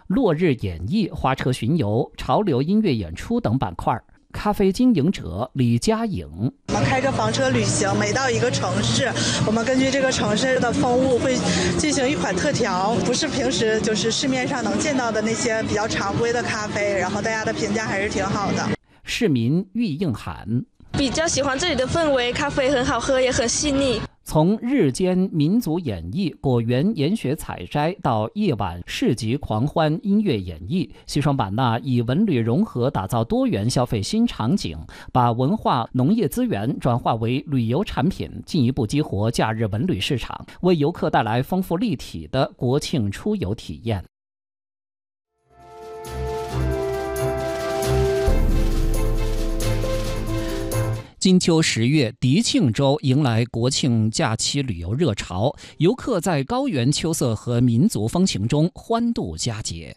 落日演艺、花车巡游、潮流音乐演出等板块。咖啡经营者李佳颖： 我们开着房车旅行，每到一个城市，我们根据这个城市的风物会进行一款特调，不是平时就是市面上能见到的那些比较常规的咖啡，然后大家的评价还是挺好的。 市民喻应涵： 比较喜欢这里的氛围，咖啡很好喝，也很细腻。 从日间民族演绎、果园研学采摘到夜晚市集狂欢音乐演绎，西双版纳以文旅融合打造多元消费新场景，把文化农业资源转化为旅游产品，进一步激活假日文旅市场，为游客带来丰富立体的国庆出游体验。金秋10月，迪庆州迎来国庆假期旅游热潮，游客在高原秋色和民族风情中欢度佳节。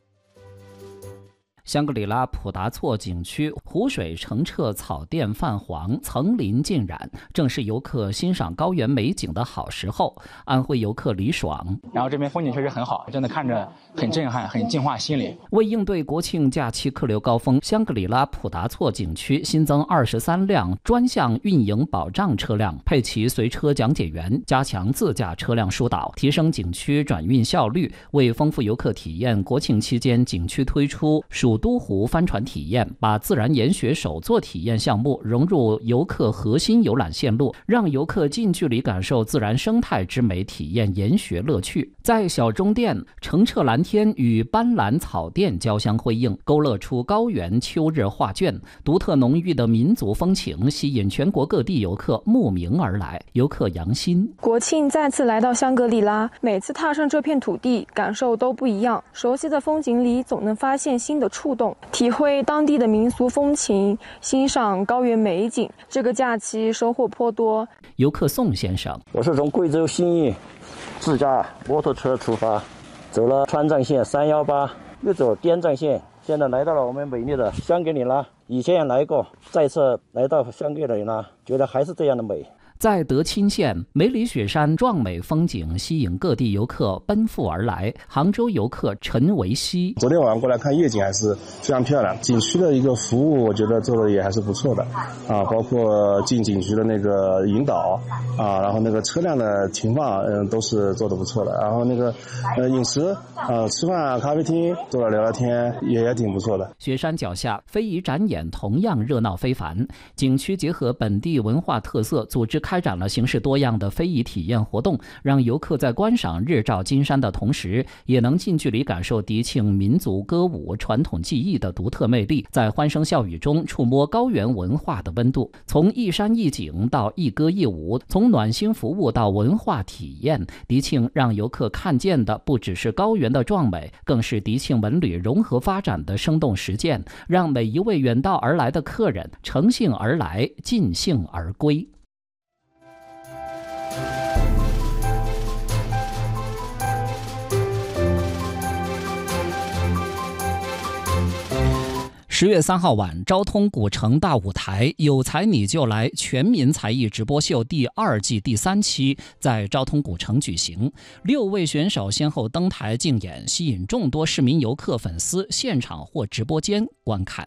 香格里拉普达措景区湖水澄澈，草甸泛黄，层林尽染，正是游客欣赏高原美景的好时候。安徽游客李爽： 然后这边风景确实很好，真的看着很震撼，很净化心灵。 为应对国庆假期客流高峰，香格里拉普达措景区新增23辆专项运营保障车辆，配齐随车讲解员，加强自驾车辆疏导，提升景区转运效率。为丰富游客体验，国庆期间景区推出蜀都湖帆船体验，把自然研学手作体验项目融入游客核心游览线路，让游客近距离感受自然生态之美，体验研学乐趣。在小中甸，澄澈蓝天与斑斓草甸交相辉映，勾勒出高原秋日画卷，独特浓郁的民族风情吸引全国各地游客慕名而来。游客杨鑫： 国庆再次来到香格里拉，每次踏上这片土地，感受都不一样。熟悉的风景里，总能发现新的触动，体会当地的民俗风情，欣赏高原美景。这个假期收获颇多。 游客宋先生： 我是从贵州新义自驾摩托车出发，走了川藏线318，又走滇藏线，现在来到了我们美丽的香格里拉。以前也来过，再次来到香格里拉，觉得还是这样的美。 在德钦县，梅里雪山壮美风景吸引各地游客奔赴而来。杭州游客陈维希： 昨天晚上过来看夜景还是非常漂亮，景区的一个服务我觉得做的也还是不错的啊，包括进景区的那个引导啊，然后那个车辆的停放都是做的不错的，然后那个饮食吃饭咖啡厅坐着聊聊天也挺不错的。 雪山脚下非遗展演同样热闹非凡，景区结合本地文化特色，组织开展了形式多样的非遗体验活动，让游客在观赏日照金山的同时，也能近距离感受迪庆民族歌舞传统技艺的独特魅力，在欢声笑语中触摸高原文化的温度。从一山一景到一歌一舞，从暖心服务到文化体验，迪庆让游客看见的不只是高原的壮美，更是迪庆文旅融合发展的生动实践，让每一位远道而来的客人乘兴而来，尽兴而归。10月3号晚，昭通古城大舞台有才你就来全民才艺直播秀第2季第3期在昭通古城举行，6位选手先后登台竞演，吸引众多市民游客粉丝现场或直播间观看。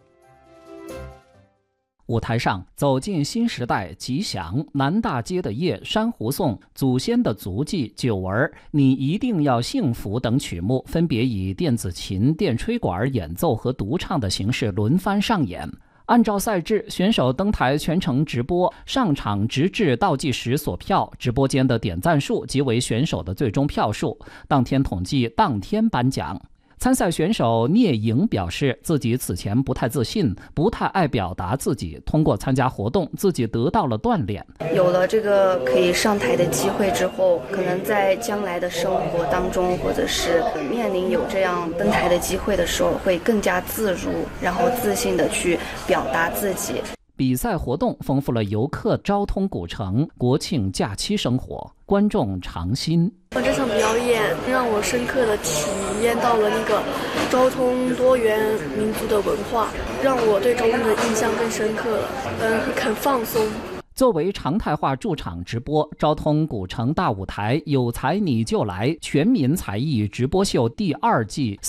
舞台上，走进新时代、吉祥、南大街的夜、珊瑚颂、祖先的足迹、九儿、你一定要幸福等曲目，分别以电子琴、电吹管演奏和独唱的形式轮番上演。按照赛制，选手登台全程直播，上场直至倒计时锁票，直播间的点赞数即为选手的最终票数，当天统计，当天颁奖。参赛选手聂莹表示，自己此前不太自信，不太爱表达自己，通过参加活动，自己得到了锻炼。 有了这个可以上台的机会之后，可能在将来的生活当中，或者是面临有这样登台的机会的时候，会更加自如，然后自信的去表达自己。 比赛活动丰富了游客昭通古城国庆假期生活，观众尝新。 这场表演让我深刻的体验到了那个昭通多元民族的文化，让我对昭通的印象更深刻了，很放松。 作为常态化驻场直播，昭通古城大舞台有才你就来全民才艺直播秀第2季